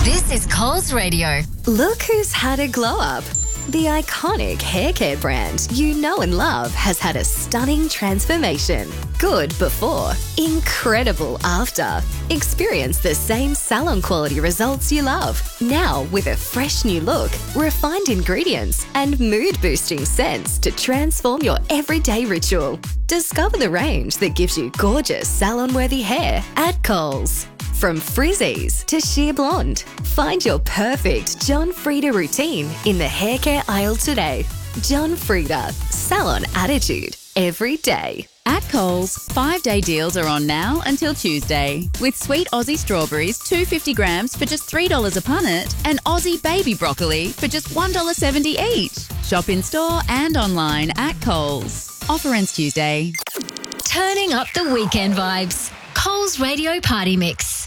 This is Coles Radio. Look who's had a glow up. The iconic hair care brand you know and love has had a stunning transformation. Good before, incredible after. Experience the same salon quality results you love. Now with a fresh new look, refined ingredients, and mood boosting scents to transform your everyday ritual. Discover the range that gives you gorgeous salon-worthy hair at Coles. From frizzies to sheer blonde, find your perfect John Frieda routine in the hair care aisle today. John Frieda, salon attitude every day. At Coles, 5-day deals are on now until Tuesday. With sweet Aussie strawberries, 250 grams for just $3 a punnet, and Aussie baby broccoli for just $1.70 each. Shop in store and online at Coles. Offer ends Tuesday. Turning up the weekend vibes. Coles Radio Party Mix.